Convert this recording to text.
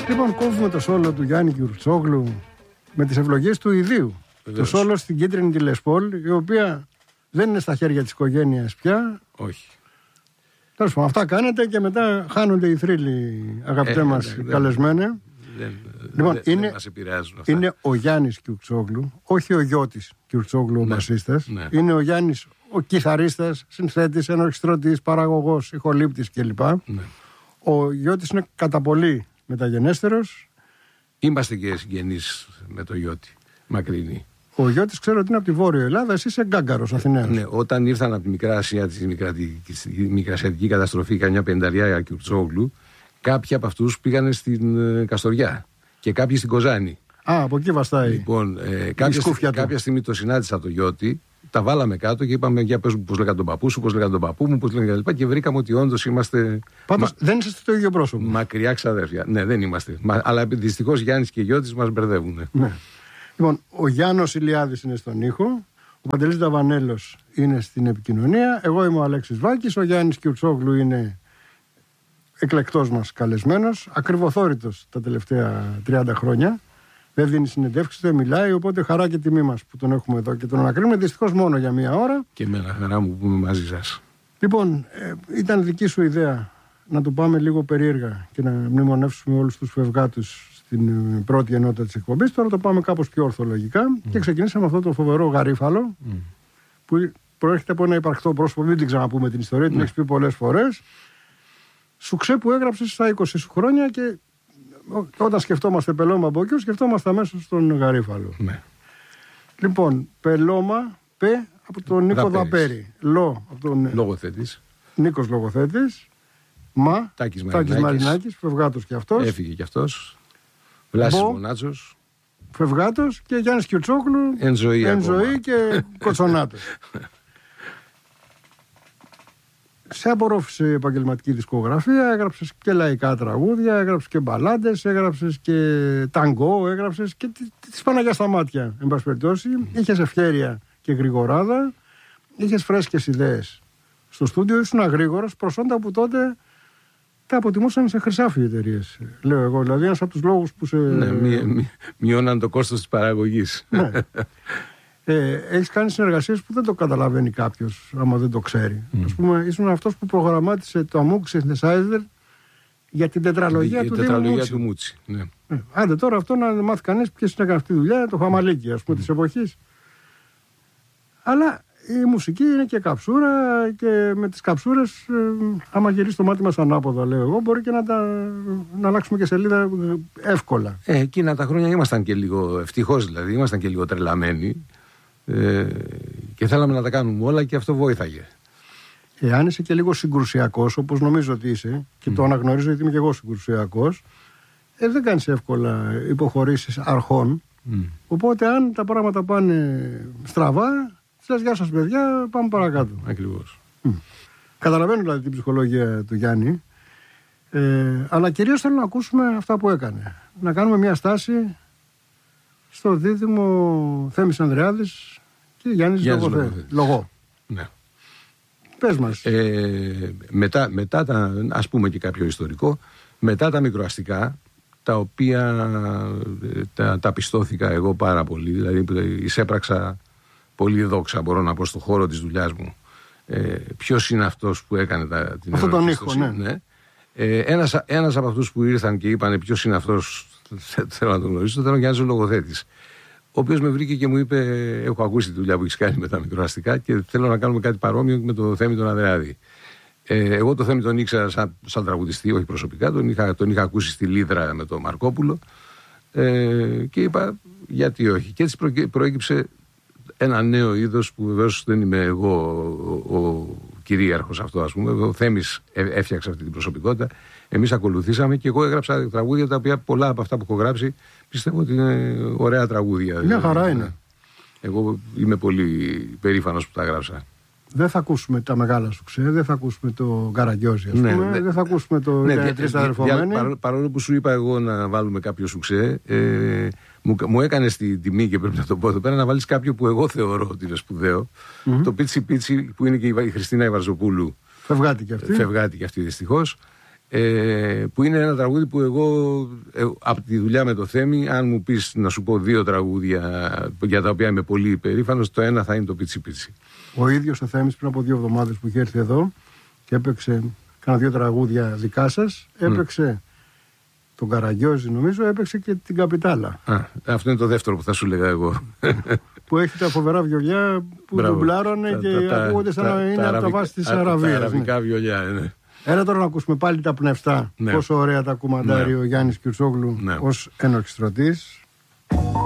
Λοιπόν, κόβουμε το σόλο του Γιάννη Κιουρτσόγλου με τις ευλογίες του ιδίου. Το σόλο στην κίτρινη τη Λεσπόλ, η οποία δεν είναι στα χέρια της οικογένειας πια. Όχι. Τέλος πάντων, αυτά κάνετε και μετά χάνονται οι θρύλοι, αγαπητέ μας καλεσμένε. Λοιπόν, δεν μας επηρεάζουν αυτά. Είναι ο Γιάννης Κιουρτσόγλου, όχι ο Γιώτης Κιουρτσόγλου, ο μπασίστας. Ναι. Είναι ο Γιάννης, ο κιθαρίστας, συνθέτης, ενορχιστρωτής, παραγωγός, ηχολήπτης κλπ. Ναι. Ο Γιώτης είναι κατά πολύ μεταγενέστερος. Είμαστε και συγγενείς με το Γιώτη, μακρινή. Ο Γιώτης ξέρω ότι είναι από τη Βόρεια Ελλάδα, εσύ είσαι Γκάγκαρος, Αθηναίος. Ναι, όταν ήρθαν από τη Μικρά Ασία, τη μικρασιατική καταστροφή, καμιά πενταριά Κιουρτσόγλου, κάποιοι από αυτούς πήγανε στην Καστοριά και κάποιοι στην Κοζάνη. Α, από εκεί βαστάει. Λοιπόν, κάποια στιγμή το συνάντησα το Γιώτη, τα βάλαμε κάτω και είπαμε για πες μου πώς λέγανε τον παππού σου, πώς λέγανε τον παππού μου, πώς λέγανε κλπ. Και βρήκαμε ότι όντως είμαστε. Πάντως δεν είσαστε το ίδιο πρόσωπο. Μακριά ξαδέρφια. Ναι, δεν είμαστε. Αλλά δυστυχώς Γιάννης και Γιώτης μας μπερδεύουν. Ναι. Λοιπόν, ο Γιάννος Ηλιάδης είναι στον ήχο, ο Παντελής Δαβανέλος είναι στην επικοινωνία, εγώ είμαι ο Αλέξης Βάκης, ο Γιάννης Κιουρτσόγλου είναι εκλεκτός μας καλεσμένος, ακριβοθόρητος τα τελευταία 30 χρόνια. Δεν δίνει συνεντεύξεις, δεν μιλάει, οπότε χαρά και τιμή μας που τον έχουμε εδώ και τον ανακρίνουμε. Δυστυχώς μόνο για μία ώρα. Και εμένα χαρά μου που είμαι μαζί σας. Λοιπόν, ήταν δική σου ιδέα να το πάμε λίγο περίεργα και να μνημονεύσουμε όλους τους φευγάτους στην πρώτη ενότητα της εκπομπής. Τώρα το πάμε κάπως πιο ορθολογικά και ξεκινήσαμε αυτό το φοβερό γαρίφαλο που προέρχεται από ένα υπαρκτό πρόσωπο. Μην την ξαναπούμε την ιστορία, την έχεις πει πολλές φορές. Σουξέ που έγραψες στα 20 σου χρόνια και όταν σκεφτόμαστε Πελώμα από εκεί, σκεφτόμαστε αμέσως στον γαρίφαλο. Ναι. Λοιπόν, Πελώμα, από τον Νίκο Δαπέρη. Από τον Λογοθέτης. Νίκος Λογοθέτης. Τάκης Μαρινάκης, φευγάτος και αυτός. Έφυγε και αυτός. Βλάσης Μονάτσος. Φευγάτος και Γιάννης Κιουρτσόγλου. Εν ζωή και Κοτσονάτος. Σε απορρόφησε η επαγγελματική δισκογραφία, έγραψες και λαϊκά τραγούδια, έγραψες και μπαλάντες, έγραψες και ταγκό, έγραψες και τις Παναγιά στα μάτια, εν πάση περιπτώσει. Είχες ευχέρεια και γρηγοράδα, είχες φρέσκες ιδέες. Στο στούντιο ήσουν αγρήγορος, προσόντα που τότε τα αποτιμούσαν σε χρυσάφι οι εταιρείες, λέω εγώ. Δηλαδή ένας από τους λόγους που σε... Ναι, μειώναν το κόστος της παραγωγής. Ναι. Έχεις κάνει συνεργασίες που δεν το καταλαβαίνει κάποιος άμα δεν το ξέρει. Ας πούμε, ήσουν αυτός που προγραμμάτισε το Amoog Synthesizer για την τετραλογία του Μούτσι. Ναι. Άντε τώρα αυτό να μάθει κανείς ποιος έκανε αυτή τη δουλειά, το χαμαλίκι ας πούμε της εποχής. Αλλά η μουσική είναι και καψούρα και με τις καψούρες άμα γυρίσει το μάτι μας ανάποδα, λέω εγώ, μπορεί και να αλλάξουμε και σελίδα εύκολα. Εκείνα τα χρόνια ήμασταν και λίγο, ευτυχώς δηλαδή, ήμασταν και λίγο τρελαμένοι. Και θέλαμε να τα κάνουμε όλα και αυτό βοήθαγε. Εάν είσαι και λίγο συγκρουσιακός, όπως νομίζω ότι είσαι, και το αναγνωρίζω γιατί είμαι και εγώ συγκρουσιακός, δεν κάνεις εύκολα υποχωρήσεις αρχών. Οπότε αν τα πράγματα πάνε στραβά, λες γεια σας παιδιά, πάμε παρακάτω. Ακριβώς. Καταλαβαίνω δηλαδή την ψυχολογία του Γιάννη, αλλά κυρίως θέλω να ακούσουμε αυτά που έκανε. Να κάνουμε μια στάση στο δίδυμο Θέμης Ανδρεάδης και Γιάννης Λογό. Ναι. Πες μας. Μετά ας πούμε και κάποιο ιστορικό, μετά τα μικροαστικά, τα οποία τα πιστώθηκα εγώ πάρα πολύ, δηλαδή εισέπραξα πολύ δόξα, μπορώ να πω, στον χώρο της δουλειάς μου. Ποιος είναι αυτός που έκανε την αυτό τον ήχο, ναι. Ένας από αυτούς που ήρθαν και είπαν ποιος είναι αυτός, θέλω να τον γνωρίσω, ήταν ο Γιάννης ο Λογοθέτης, ο οποίος με βρήκε και μου είπε: έχω ακούσει τη δουλειά που έχεις κάνει με τα μικροαστικά και θέλω να κάνουμε κάτι παρόμοιο με το Θέμη τον Ανδρεάδη. Εγώ το Θέμη τον ήξερα σαν τραγουδιστή, όχι προσωπικά, τον είχα ακούσει στη Λίδρα με τον Μαρκόπουλο και είπα γιατί όχι. Και έτσι προέκυψε ένα νέο είδος που βεβαίως δεν είμαι εγώ ο κυρίαρχος αυτό, ας πούμε. Ο Θέμης έφτιαξε αυτή την προσωπικότητα. Εμείς ακολουθήσαμε και εγώ έγραψα τραγούδια τα οποία πολλά από αυτά που έχω γράψει πιστεύω ότι είναι ωραία τραγούδια. Μια χαρά είναι. Εγώ είμαι πολύ περήφανος που τα έγραψα. Δεν θα ακούσουμε τα μεγάλα σουξέ, δεν θα ακούσουμε το Καραγκιόζη, ας πούμε, δεν θα ακούσουμε το Τρεις Αδερφομένοι. Παρόλο που σου είπα εγώ να βάλουμε κάποιο σουξέ, μου έκανε την τιμή και πρέπει να το πω εδώ πέρα να βάλεις κάποιο που εγώ θεωρώ ότι είναι σπουδαίο. Το Πίτσι Πίτσι που είναι και η Χριστίνα Ιβαρζοπούλου. Φευγάτη και αυτή δυστυχώς. Που είναι ένα τραγούδι που εγώ από τη δουλειά με το Θέμη, αν μου πεις να σου πω 2 τραγούδια για τα οποία είμαι πολύ υπερήφανος, το ένα θα είναι το Πιτσι Πιτσι. Ο ίδιος ο Θέμης πριν από 2 εβδομάδες που είχε έρθει εδώ και έπαιξε, κάνα 2 τραγούδια δικά σας, έπαιξε τον Καραγκιόζη, νομίζω, έπαιξε και την Καπιτάλα. Αυτό είναι το δεύτερο που θα σου λέγα εγώ. Που έχει τα φοβερά βιολιά που ντουμπλάρωνε και ακούγονται σαν να είναι από τα βάση της Αραβίας. Τα αραβικά βιολιά, ναι. Έλα τώρα να ακούσουμε πάλι τα πνευστά. Πόσο ωραία τα κουμαντάρει ο Γιάννης Κιουρτσόγλου ως ενορχιστρωτής.